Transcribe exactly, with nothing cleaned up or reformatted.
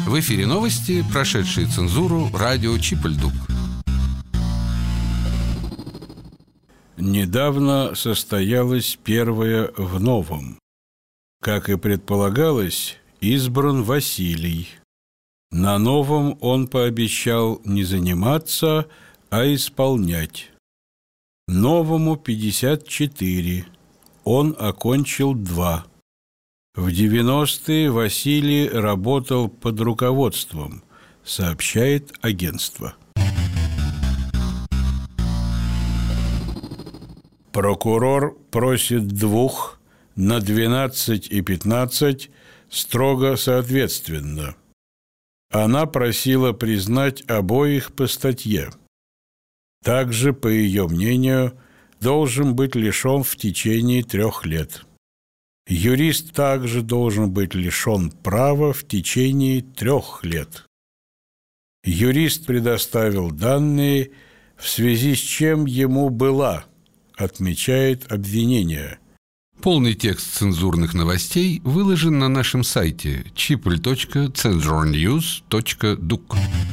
В эфире новости, прошедшие цензуру, радио Чип-Ль-Дук. Недавно состоялось первое в Новом. Как и предполагалось, избран Василий. На Новом он пообещал не заниматься, а исполнять. Новому пятьдесят четыре. Он окончил два. В девяностые Василий работал под руководством, сообщает агентство. Прокурор просит двух на двенадцать и пятнадцать строго соответственно. Она просила признать обоих по статье. Также, по ее мнению, должен быть лишен в течение трех лет. Юрист также должен быть лишен права в течение трех лет. Юрист предоставил данные, в связи с чем ему была, отмечает обвинение. Полный текст цензурных новостей выложен на нашем сайте чипль точка цензурньюз точка дук.